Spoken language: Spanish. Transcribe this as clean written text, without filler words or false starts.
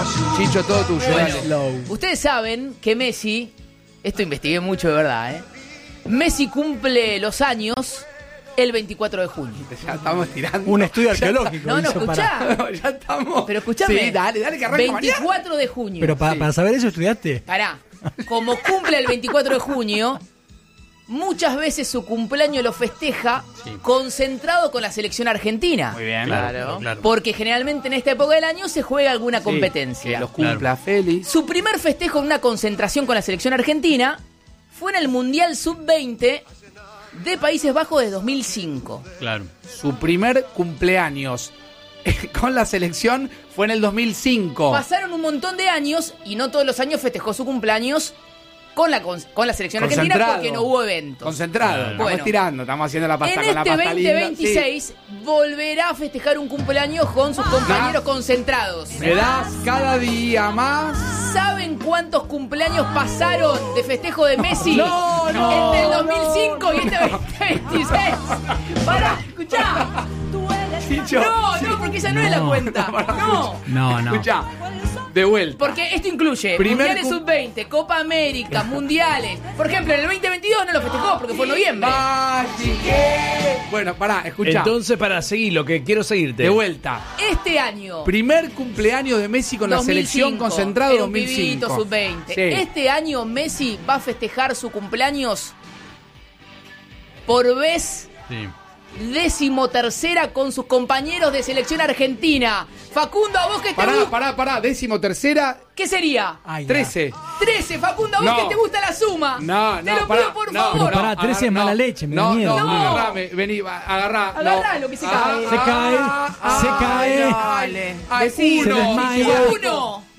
Chicho, todo tuyo. Bueno, Dale. ustedes saben que Messi, esto investigué mucho de verdad, Messi cumple los años el 24 de junio. Ya estamos tirando. Un estudio arqueológico. No, hizo escuchá. Ya estamos. Pero escuchame. Sí, dale, que arranca 24 de junio. Pero Sí. para saber eso estudiaste. Pará. Como cumple el 24 de junio, muchas veces su cumpleaños lo festeja concentrado con la selección argentina. Muy bien. Claro. Porque generalmente en esta época del año se juega alguna competencia. Que los cumpla feliz. Su primer festejo en una concentración con la selección argentina fue en el Mundial Sub-20 de Países Bajos de 2005. Claro. Su primer cumpleaños con la selección fue en el 2005. Pasaron un montón de años y no todos los años festejó su cumpleaños con la selección argentina Concentrado. porque no hubo eventos. Concentrado. Estamos Bueno. tirando, estamos haciendo la pasta En con la este pasta linda. 2026 volverá a festejar un cumpleaños con sus compañeros concentrados. Sí. Me das cada día más. ¿Saben cuántos cumpleaños pasaron de festejo de Messi? No. Entre el 2005 y este 2026. Pará, escuchá. Chicho. No, porque esa no es la cuenta. No. Escuchá, de vuelta. Porque esto incluye Mundiales Sub-20, Copa América, Mundiales. Por ejemplo, en el 2022 no lo festejó porque fue en noviembre. Bueno, pará, escuchá. Entonces, para seguir, lo que quiero seguirte. De vuelta. Este año, Primer cumpleaños de Messi con la 2005, selección concentrado era un pibito 2005. Sub-20. Sí. Este año Messi va a festejar su cumpleaños por vez Sí. 13ª con sus compañeros de selección argentina. Facundo, ¿a vos que te gusta? Pará, 13ª, ¿Qué sería? Ay, 13. 13, Facundo, ¿a vos No. que te gusta la suma? No, Te lo pará, pido por no, favor. Pero pará, 13 es mala leche, me da miedo. No, No. agarrame, vení, agarrá. Agarrá lo que se cae. Se cae, se cae. Dale. Decilo, se desmaya. uno.